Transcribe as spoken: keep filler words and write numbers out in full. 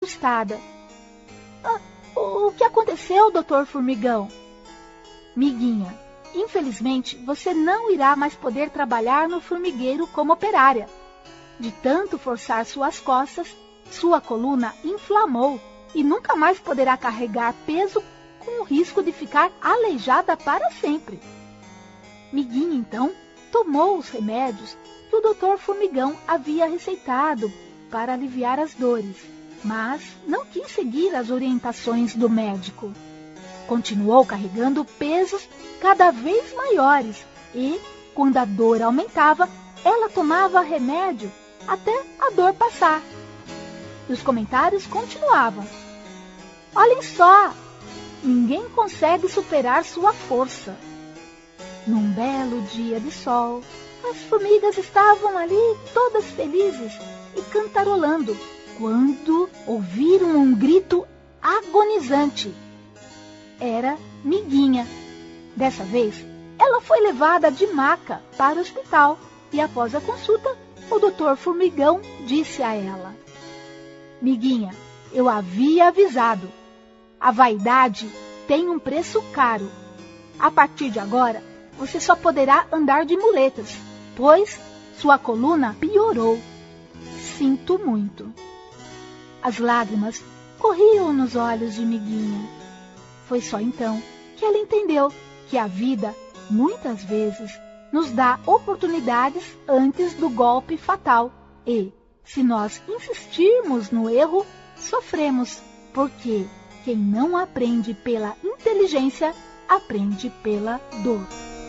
assustada. Ah, o que aconteceu, doutor Formigão? Miguinha, infelizmente você não irá mais poder trabalhar no formigueiro como operária. De tanto forçar suas costas, sua coluna inflamou e nunca mais poderá carregar peso com o risco de ficar aleijada para sempre. Miguinha, então, tomou os remédios que o doutor Formigão havia receitado para aliviar as dores, mas não quis seguir as orientações do médico. Continuou carregando pesos cada vez maiores e, quando a dor aumentava, ela tomava remédio até a dor passar. E os comentários continuavam. Olhem só, ninguém consegue superar sua força. Num belo dia de sol, as formigas estavam ali todas felizes e cantarolando, quando ouviram um grito agonizante. Era Miguinha. Dessa vez, ela foi levada de maca para o hospital e, após a consulta, o doutor Formigão disse a ela: Miguinha, eu havia avisado. A vaidade tem um preço caro. A partir de agora, você só poderá andar de muletas, pois sua coluna piorou. Sinto muito. As lágrimas corriam nos olhos de Miguinha. Foi só então que ela entendeu que a vida, muitas vezes, nos dá oportunidades antes do golpe fatal. E, se nós insistirmos no erro, sofremos, porque quem não aprende pela inteligência, aprende pela dor.